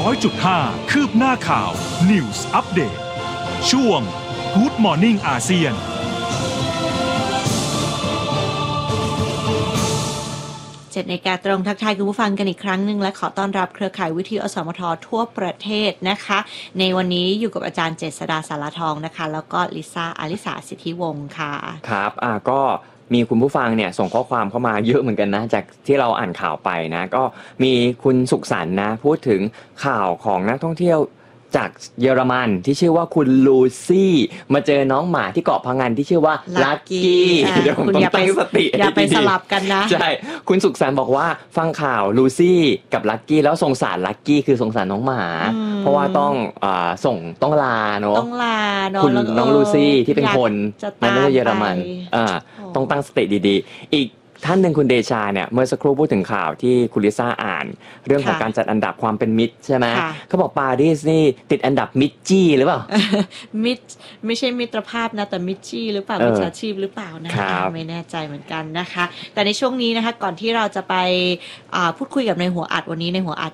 100.5 คืบหน้าข่าว News Update ช่วง Good Morning อาเซียน 7 นาฬิกาตรงทักทายคุณผู้ฟังกันอีกครั้งหนึ่งและขอต้อนรับเครือข่ายวิทยุอสมททั่วประเทศนะคะในวันนี้อยู่กับอาจารย์เจษฎาสารทองนะคะแล้วก็ลิซ่าอาลิสาสิทธิวงศ์ค่ะครับก็มีคุณผู้ฟังเนี่ยส่งข้อความเข้ามาเยอะเหมือนกันนะจากที่เราอ่านข่าวไปนะก็มีคุณสุขสันต์นะพูดถึงข่าวของนักท่องเที่ยวจากเยอรมันที่ชื่อว่าคุณลูซี่มาเจอน้องหมาที่เกาะพังงานที่ชื่อว่าลัคกี้เดี๋ยวผมต้องตั้งสติอย่าไปสลับกันนะใช่คุณสุขสันต์บอกว่าฟังข่าวลูซี่กับลัคกี้แล้วสงสารลัคกี้คือสงสารน้องหมาเพราะว่าต้องลาเนาะคุณน้องลูซี่ที่เป็นคนในประเทศเยอรมันต้องตั้งสติดีๆอีกท่านหนึ่งคุณเดชาเนี่ยเมื่อสักครู่พูดถึงข่าวที่คุณลิซ่าอ่านเรื่องของการจัดอันดับความเป็นมิตรใช่ไหมเขาบอกปารีสนี่ติดอันดับมิตรจี้หรือเปล่ามิตรไม่ใช่มิตรภาพนะแต่มิตรจี้หรือเปล่ามิจฉาชีพหรือเปล่านะไม่แน่ใจเหมือนกันนะคะแต่ในช่วงนี้นะคะก่อนที่เราจะไปพูดคุยกับในหัวอัดวันนี้ในหัวอัด